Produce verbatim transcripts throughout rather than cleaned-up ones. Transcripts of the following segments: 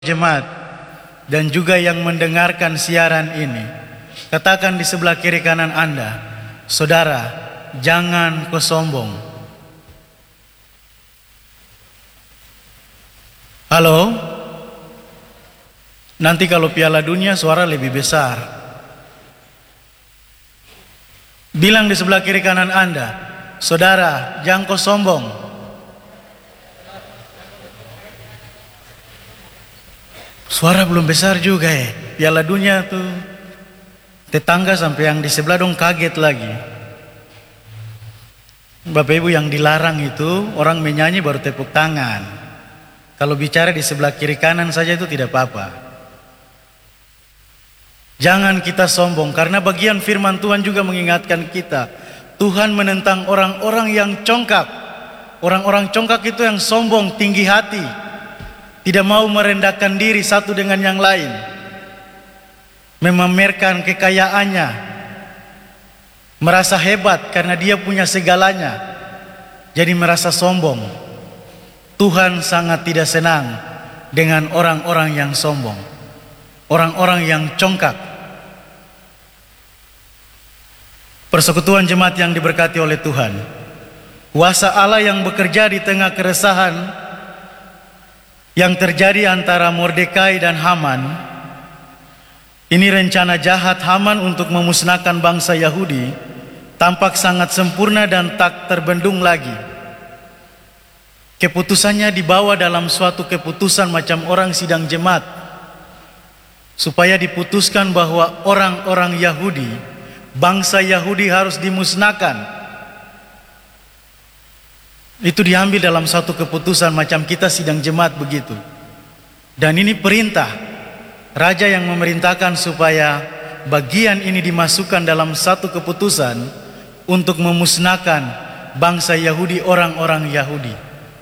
Jemaat dan juga yang mendengarkan siaran ini, katakan di sebelah kiri kanan Anda, saudara, jangan kau sombong. Halo? Nanti kalau Piala Dunia suara lebih besar. Bilang di sebelah kiri kanan Anda, saudara, jangan kau sombong. Suara belum besar juga ya. Piala Dunia tuh tetangga sampai yang di sebelah dong kaget lagi. Bapak Ibu, yang dilarang itu orang menyanyi baru tepuk tangan. Kalau bicara di sebelah kiri kanan saja itu tidak apa-apa. Jangan kita sombong, karena bagian firman Tuhan juga mengingatkan kita, Tuhan menentang orang-orang yang congkak. Orang-orang congkak itu yang sombong, tinggi hati, tidak mau merendahkan diri satu dengan yang lain, memamerkan kekayaannya, merasa hebat karena dia punya segalanya, jadi merasa sombong. Tuhan sangat tidak senang dengan orang-orang yang sombong, orang-orang yang congkak. Persekutuan jemaat yang diberkati oleh Tuhan, kuasa Allah yang bekerja di tengah keresahan yang terjadi antara Mordekai dan Haman. Ini rencana jahat Haman untuk memusnahkan bangsa Yahudi tampak sangat sempurna dan tak terbendung lagi. Keputusannya dibawa dalam suatu keputusan macam orang sidang jemaat, supaya diputuskan bahwa orang-orang Yahudi, bangsa Yahudi harus dimusnahkan. Itu diambil dalam satu keputusan macam kita sidang jemaat begitu. Dan ini perintah raja yang memerintahkan supaya bagian ini dimasukkan dalam satu keputusan untuk memusnahkan bangsa Yahudi, orang-orang Yahudi.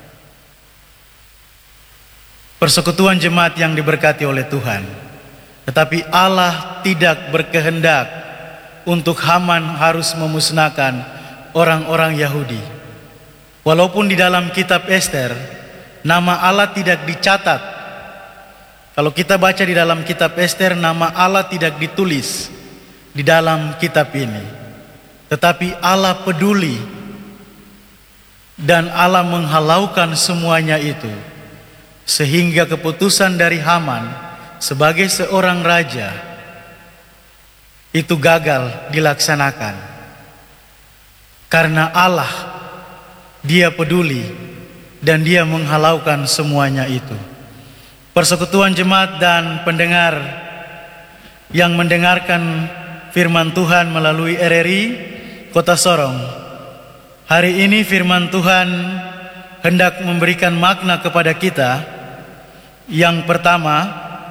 Persekutuan jemaat yang diberkati oleh Tuhan, tetapi Allah tidak berkehendak untuk Haman harus memusnahkan orang-orang Yahudi. Walaupun di dalam kitab Ester nama Allah tidak dicatat. Kalau kita baca di dalam kitab Ester, nama Allah tidak ditulis di dalam kitab ini. Tetapi Allah peduli dan Allah menghalaukan semuanya itu, sehingga keputusan dari Haman sebagai seorang raja itu gagal dilaksanakan. Karena Allah, Dia peduli dan Dia menghalaukan semuanya itu. Persekutuan jemaat dan pendengar yang mendengarkan firman Tuhan melalui R R I Kota Sorong, hari ini firman Tuhan hendak memberikan makna kepada kita. Yang pertama,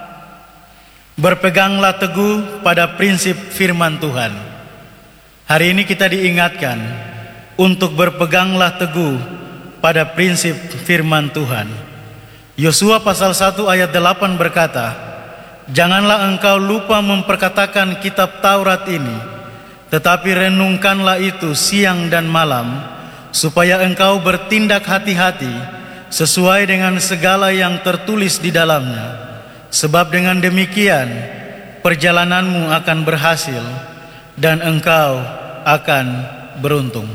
berpeganglah teguh pada prinsip firman Tuhan. Hari ini kita diingatkan untuk berpeganglah teguh pada prinsip firman Tuhan. Yosua pasal satu ayat delapan berkata, janganlah engkau lupa memperkatakan kitab Taurat ini, tetapi renungkanlah itu siang dan malam, supaya engkau bertindak hati-hati sesuai dengan segala yang tertulis di dalamnya. Sebab dengan demikian perjalananmu akan berhasil dan engkau akan beruntung.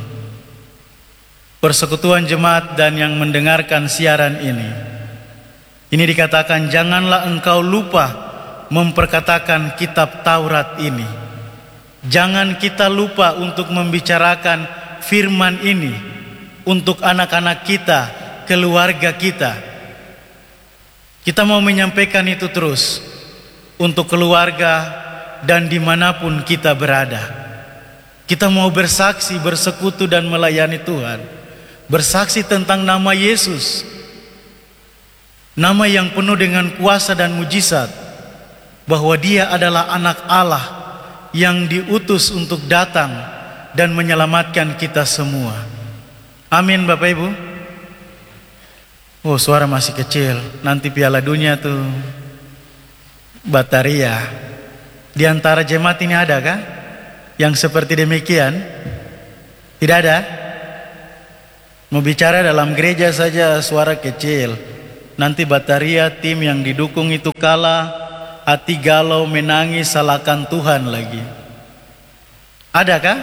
Persekutuan jemaat dan yang mendengarkan siaran ini, ini dikatakan janganlah engkau lupa memperkatakan kitab Taurat ini. Jangan kita lupa untuk membicarakan firman ini untuk anak-anak kita, keluarga kita. Kita mau menyampaikan itu terus untuk keluarga dan dimanapun kita berada. Kita mau bersaksi, bersekutu dan melayani Tuhan. Bersaksi tentang nama Yesus, nama yang penuh dengan kuasa dan mujizat, bahwa Dia adalah anak Allah yang diutus untuk datang dan menyelamatkan kita semua. Amin Bapak Ibu. Oh, suara masih kecil. Nanti Piala Dunia tuh bataria. Di antara jemaat ini ada kah yang seperti demikian? Tidak ada? Mau bicara dalam gereja saja suara kecil, nanti Bataria tim yang didukung itu kalah, hati galau, menangis, salahkan Tuhan lagi. Adakah?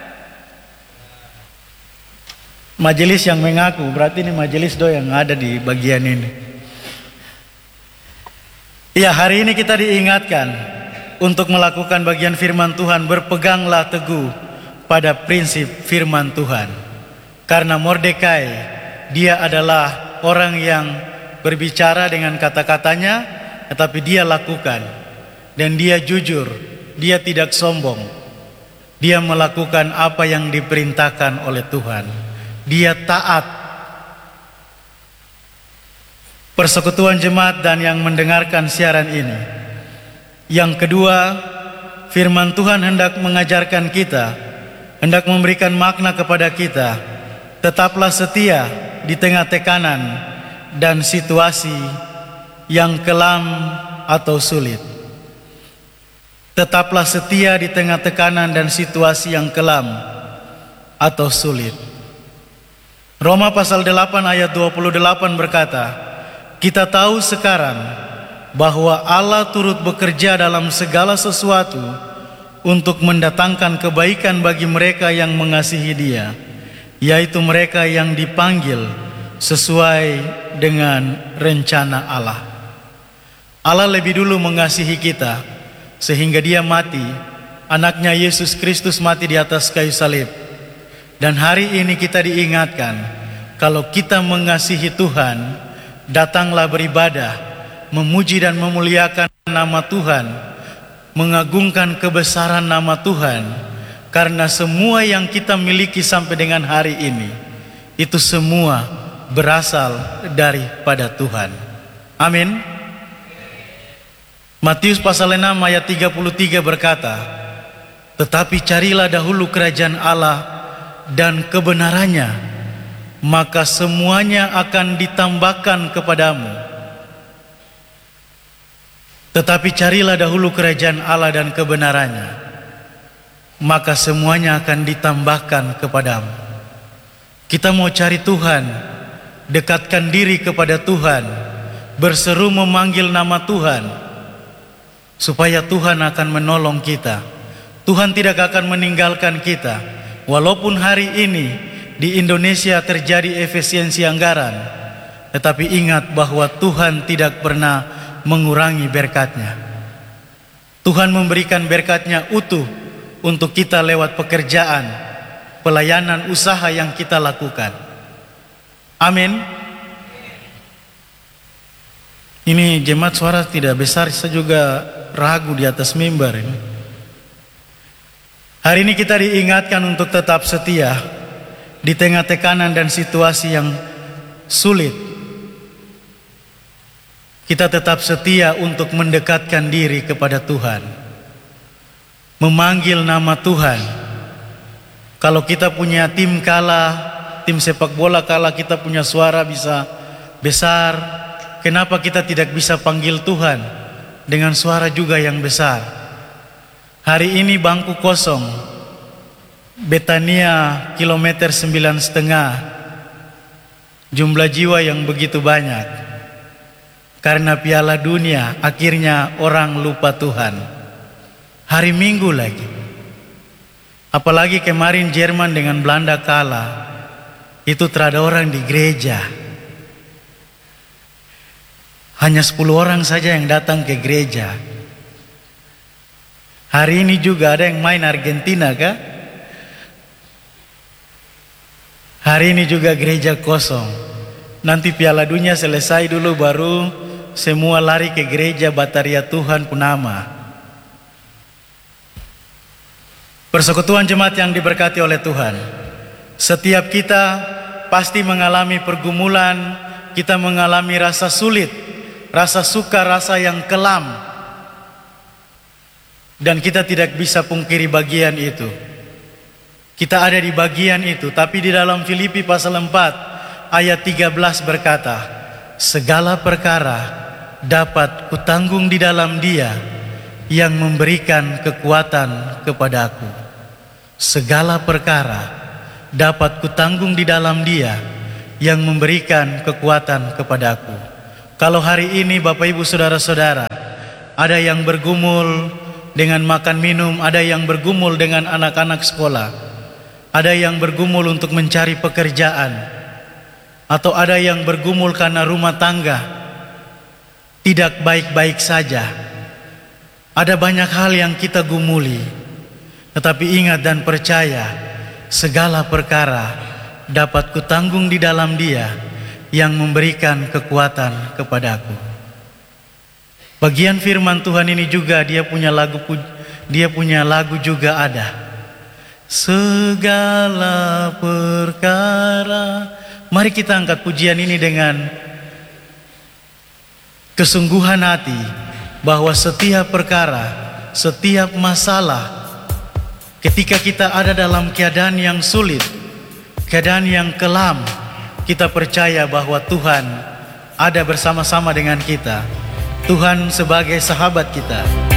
Majelis yang mengaku, berarti ini majelis do yang ada di bagian ini. Ya, hari ini kita diingatkan untuk melakukan bagian firman Tuhan, berpeganglah teguh pada prinsip firman Tuhan. Karena Mordekai, dia adalah orang yang berbicara dengan kata-katanya, tetapi dia lakukan. Dan dia jujur, dia tidak sombong. Dia melakukan apa yang diperintahkan oleh Tuhan. Dia taat. Persekutuan jemaat dan yang mendengarkan siaran ini. Yang kedua, firman Tuhan hendak mengajarkan kita, hendak memberikan makna kepada kita. Tetaplah setia di tengah tekanan dan situasi yang kelam atau sulit. Tetaplah setia di tengah tekanan dan situasi yang kelam atau sulit. Roma pasal delapan ayat dua puluh delapan berkata, kita tahu sekarang bahwa Allah turut bekerja dalam segala sesuatu untuk mendatangkan kebaikan bagi mereka yang mengasihi Dia, yaitu mereka yang dipanggil sesuai dengan rencana Allah. Allah lebih dulu mengasihi kita sehingga Dia mati, anaknya Yesus Kristus mati di atas kayu salib. Dan hari ini kita diingatkan, kalau kita mengasihi Tuhan, datanglah beribadah, memuji dan memuliakan nama Tuhan, mengagungkan kebesaran nama Tuhan. Karena semua yang kita miliki sampai dengan hari ini, itu semua berasal daripada Tuhan. Amin. Matius pasal enam ayat tiga puluh tiga berkata, tetapi carilah dahulu kerajaan Allah dan kebenarannya, maka semuanya akan ditambahkan kepadamu. Tetapi carilah dahulu kerajaan Allah dan kebenarannya, maka semuanya akan ditambahkan kepadamu. Kita mau cari Tuhan, dekatkan diri kepada Tuhan, berseru memanggil nama Tuhan, supaya Tuhan akan menolong kita. Tuhan tidak akan meninggalkan kita. Walaupun hari ini di Indonesia terjadi efisiensi anggaran, tetapi ingat bahwa Tuhan tidak pernah mengurangi berkat-Nya. Tuhan memberikan berkat-Nya utuh untuk kita lewat pekerjaan, pelayanan usaha yang kita lakukan. Amin. Ini jemaat suara tidak besar, saya juga ragu di atas mimbar ini. Hari ini kita diingatkan untuk tetap setia di tengah tekanan dan situasi yang sulit. Kita tetap setia untuk mendekatkan diri kepada Tuhan, memanggil nama Tuhan. Kalau kita punya tim kalah, tim sepak bola kalah, kita punya suara bisa besar, kenapa kita tidak bisa panggil Tuhan dengan suara juga yang besar? Hari ini bangku kosong, Betania kilometer sembilan setengah, jumlah jiwa yang begitu banyak. Karena Piala Dunia, akhirnya orang lupa Tuhan. Hari Minggu lagi. Apalagi kemarin Jerman dengan Belanda kalah, itu terada orang di gereja. Hanya sepuluh orang saja yang datang ke gereja. Hari ini juga ada yang main Argentina kah? Hari ini juga gereja kosong. Nanti Piala Dunia selesai dulu baru semua lari ke gereja Bataria Tuhan Punama. Persekutuan jemaat yang diberkati oleh Tuhan, setiap kita pasti mengalami pergumulan, kita mengalami rasa sulit, rasa suka, rasa yang kelam. Dan kita tidak bisa pungkiri bagian itu. Kita ada di bagian itu. Tapi di dalam Filipi pasal empat ayat tiga belas berkata, segala perkara dapat kutanggung di dalam Dia yang memberikan kekuatan kepadaku. Segala perkara dapat kutanggung di dalam Dia yang memberikan kekuatan kepadaku. Kalau hari ini Bapak Ibu Saudara-saudara, ada yang bergumul dengan makan minum, ada yang bergumul dengan anak-anak sekolah, ada yang bergumul untuk mencari pekerjaan, atau ada yang bergumul karena rumah tangga tidak baik-baik saja. Ada banyak hal yang kita gumuli, tetapi ingat dan percaya, segala perkara dapat kutanggung di dalam Dia yang memberikan kekuatan kepadaku. Bagian firman Tuhan ini juga dia punya lagu dia punya lagu juga ada. Segala perkara. Mari kita angkat pujian ini dengan kesungguhan hati, bahwa setiap perkara, setiap masalah, ketika kita ada dalam keadaan yang sulit, keadaan yang kelam, kita percaya bahwa Tuhan ada bersama-sama dengan kita. Tuhan sebagai sahabat kita.